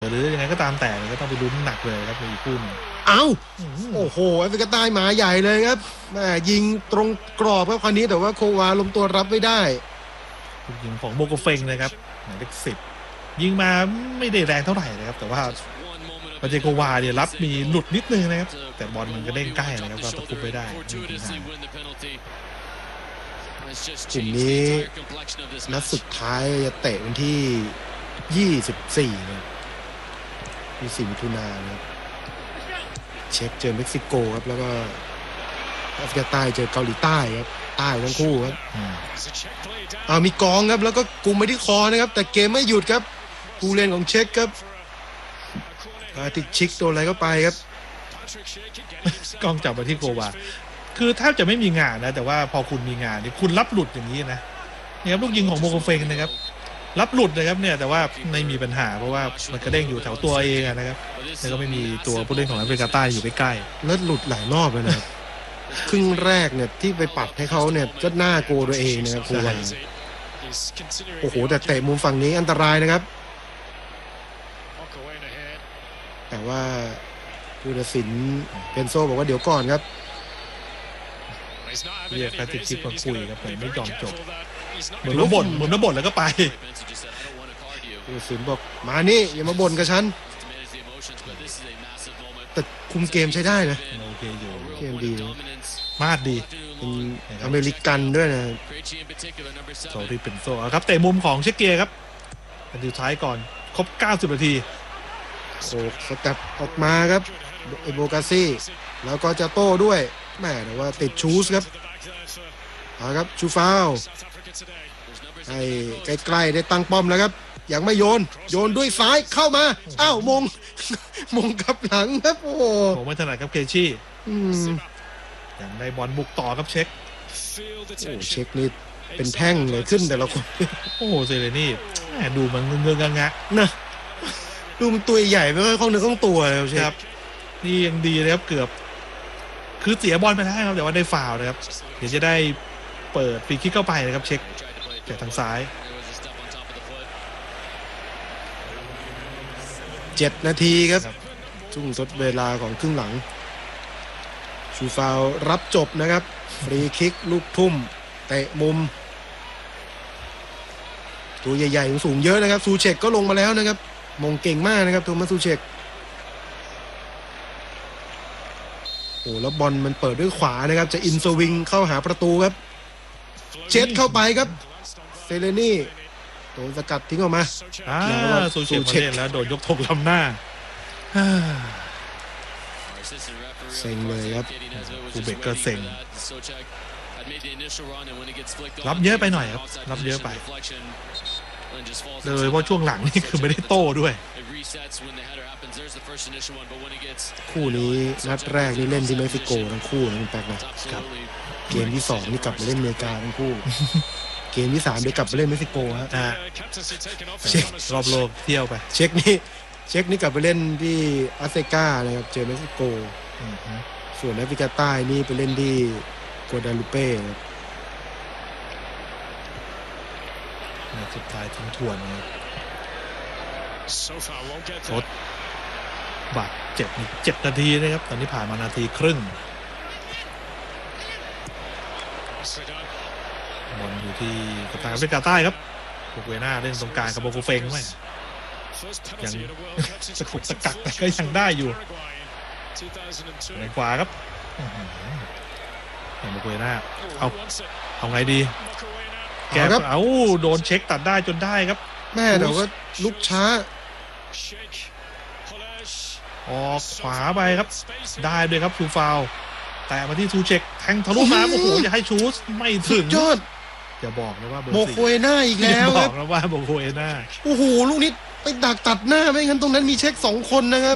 หรือยังไงก็ตามแต่ก็ต้องไปลุ้นหนักเลยครับในอีกคู่นึงโอ้โหแอฟริกาใต้หมาใหญ่เลยครับแม่ยิงตรงกรอบครับคราวนี้แต่ว่าโควาล้มตัวรับไม่ได้ลูกยิงของโมโกเฟงนะครับหมายเลข10ยิงมาไม่ได้แรงเท่าไหร่นะครับแต่ว่าปาเจโกวาเนี่ยรับมีหลุดนิดนึงนะครับแต่บอลมันก็เด้งใกล้นะครับก็ตะคุบไม่ได้กลุ่มนี้นัดสุดท้ายจะเตะวันที่24นะ24 มิถุนายนครับเช็กเจอเม็กซิโกครับแล้วก็แอฟริกาใต้เจอเกาหลีใต้ครับใต้ทั้งคู่ครับมีกองครับแล้วก็กุมไปที่คอนะครับแต่เกมไม่หยุดครับผู้เล่นของเช็กครับติดชิกโดนอะไรก็ไปครับกองจับมาที่โกวาคือแทบจะไม่มีงานนะแต่ว่าพอคุณมีงานนี่คุณรับหลุดอย่างนี้นะเนี่ยครับลูกยิงของโมโกเฟงนะครับรับหลุดนะครับเนี่ยแต่ว่าไม่มีปัญหาเพราะว่ามันกระเด้งอยู่แถวตัวเองนะครับแล้วก็ไม่มีตัวผู้เล่นของแอฟริกาใต้อยู่ใกล้ๆแล้วหลุดหลายรอบเลยนะครึ่งแรกเนี่ยที่ไปปัดให้เขาเนี่ยก็หน้าโกตัวเองนะครับโอ้โหแต่เตะมุมฝั่งนี้อันตรายนะครับแต่ว่าผู้ตัดสินเปนโซบอกว่าเดี๋ยวก่อนครับเรียกการติดชิปมาคุยครับแต่ไม่ยอมจบเหมือนระบ่นแล้วก็ไปผู้ตัดสินบอกมานี่อย่ามาบ่นกับฉันแต่คุมเกมใช้ได้นะโอเคอยู่เกมดีมาดดีเป็นอเมริกันด้วยนะโซรีเป็นโซครับเตะมุมของเชคเกียครับนาทีท้ายก่อนครบ90 นาทีโขกสกัดออกมาครับเอโบกาซี่แล้วก็จะโต้ด้วยแม่แต่ว่าติดชูสครับครับชูฟาวให้ใกล้ๆได้ตั้งป้อมแล้วครับยังไม่โยนด้วยซ้ายเข้ามามงกับหลังครับโอ้โหไม่ถนัดครับเคชี่ยังได้บอลบุกต่อครับเช็คเช็คนี่เป็นแท่งเลยขึ้นแต่ละคนโอ้โหเซเลนี่ดูมันเงื้องะนะดูมันตัวใหญ่ไม่ค่อยคล่องเนื้อคล่องตัวเลยครับนี่ยังดีเลยครับเกือบคือเสียบอลไปได้ครับแต่ว่าได้ฟาวล์นะครับเดี๋ยวจะได้เปิดฟรีคิกเข้าไปนะครับเช็คจากทางซ้าย 7 นาทีครับช่วงทดเวลาของครึ่งหลังชูฟาวรับจบนะครับฟรีคิกลูกทุ่มเตะมุมตัวใหญ่ๆสูงเยอะนะครับซูเชกก็ลงมาแล้วนะครับมงเก่งมากนะครับโทมัสซูเชกโอ้แล้วบอลมันเปิดด้วยขวานะครับจะอินสวิงเข้าหาประตูครับเจ็ดเข้าไปครับเซเลนี่โดนสกัดทิ้งออกมาซูเชกแล้วโดนยกธงล้ำหน้าเซ็งเลยครับคูเบกก็เซ็งรับเยอะไปหน่อยครับรับเยอะไปเลยเพราะช่วงหลังนี่คือไม่ได้โต้ด้วยคู่นี้นัดแรกนี่เล่นที่เม็กซิโกทั้งคู่นะคุณแป๊กนะครับเกมที่2นี่กลับมาเล่นอเมริกาทั้งคู่เกมที่3ได้กลับมาเล่นเม็กซิโกฮะเช็ครอบโลกเที่ยวไปเช็คนี่กลับไปเล่นที่อาเซกานะครับเจอเม็กซิโกส่วนแอฟริกาใต้นี่ไปเล่นที่กัวดาลูเป้สุดท้ายทิ้งทวนนะครับทดบาดเจ็บ7 นาทีนะครับตอนนี้ผ่านมานาทีครึ่งบอลอยู่ที่กัปตันแอฟริกาใต้ครับโบเกน่าเล่นตรงกลางกับโบโกเฟงไหมยังสกุกสกัดแต่ก็ยังได้อยู่ในขวาครับโบเกน่าเอาไงดีแกครับโดนเช็คตัดได้จนได้ครับแม่แต่ว่าลุกช้าออกขวาไปครับได้ด้วยครับชูฟาวแต่มาที่ซูเช็คแทงทะลุมาโอ้โหจะให้ชูสไม่ถึงยอดอย่าบอกนะว่าโมโคเอน่าอีกแล้วบอกนะว่าโมโคเอน่าโอ้โหลูกนี้ไปดักตัดหน้าไม่งั้นตรงนั้นมีเช็ค2 คนนะครับ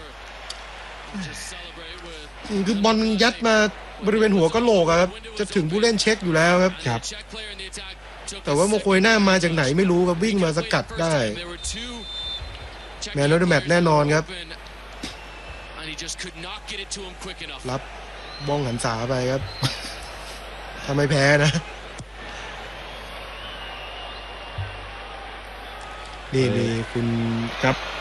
คือบอลยัดมาบริเวณหัวกะโหลกครับจะถึงผู้เล่นเช็คอยู่แล้วครับแต่ว่าโมโคเอน่ามาจากไหนไม่รู้ครับวิ่งมาสกัดได้แมนอฟเดอะแมตช์แน่นอนครับรับบ้องหันษาไปครับทำไมแพ้นะนี่คุณครับ